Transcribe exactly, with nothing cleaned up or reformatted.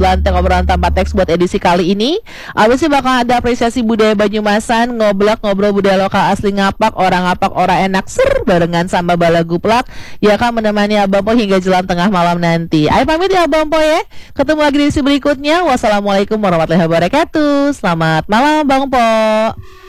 Belanteng obrolan tanpa teks buat edisi kali ini. Abis ini bakal ada apresiasi budaya Banyumasan, ngoblak ngobrol budaya lokal asli ngapak, orang ngapak, orang enak ser barengan sama bala guplak. Ya akan menemani Abang Po hingga jelang tengah malam nanti. Ayo pamit ya Abang Po ya. Ketemu lagi di edisi berikutnya. Wassalamualaikum warahmatullahi wabarakatuh. Selamat malam Bang Po.